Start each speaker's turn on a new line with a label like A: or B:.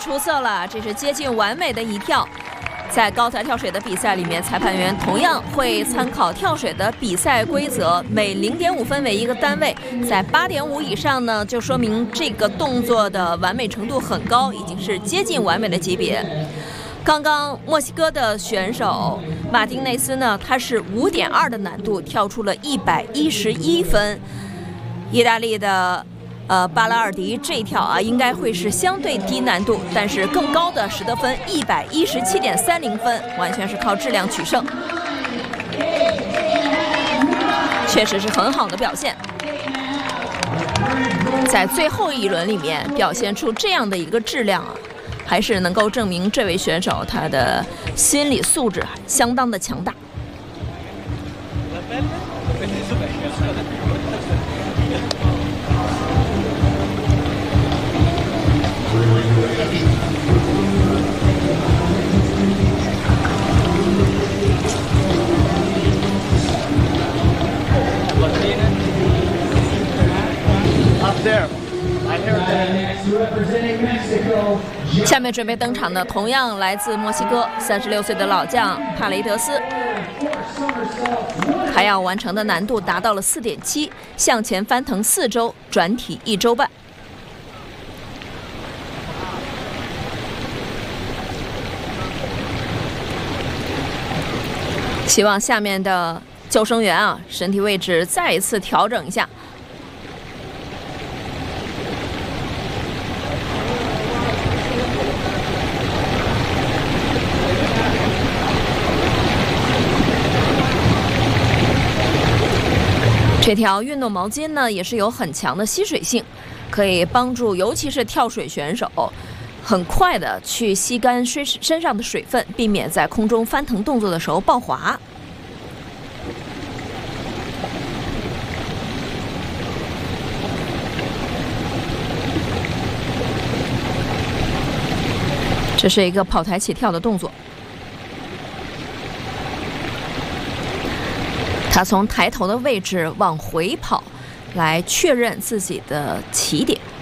A: 出色了，这是接近完美的一跳。在高台跳水的比赛里面，裁判员同样会参考跳水的比赛规则，每0.5分为一个单位，在8.5以上呢，就说明这个动作的完美程度很高，已经是接近完美的级别。刚刚墨西哥的选手马丁内斯呢，他是5.2的难度跳出了111分。意大利的巴拉尔迪这一跳啊，应该会是相对低难度，但是更高的实得分117.30分，完全是靠质量取胜，确实是很好的表现。在最后一轮里面表现出这样的一个质量啊，还是能够证明这位选手他的心理素质相当的强大。下面准备登场的同样来自墨西哥36岁的老将帕雷德斯，还要完成的难度达到了4.7，向前翻腾4周，转体1周半。希望下面的救生员啊，身体位置再一次调整一下。这条运动毛巾呢，也是有很强的吸水性，可以帮助尤其是跳水选手很快的去吸干身上的水分，避免在空中翻腾动作的时候爆滑。这是一个跑台起跳的动作。他从抬头的位置往回跑，来确认自己的起点。